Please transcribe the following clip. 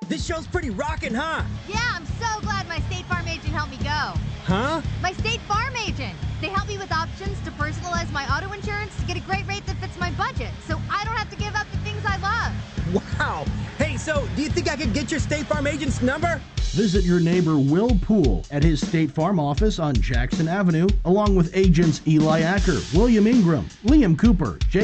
This show's pretty rockin', huh? Yeah, I'm so glad my State Farm agent helped me go. Huh? My State Farm agent. They help me with options to personalize my auto insurance to get a great rate that fits my budget, so I don't have to give up the things I love. Wow. Hey, so do you think I could get your State Farm agent's number? Visit your neighbor Will Poole at his State Farm office on Jackson Avenue, along with agents Eli Acker, William Ingram, Liam Cooper, Jake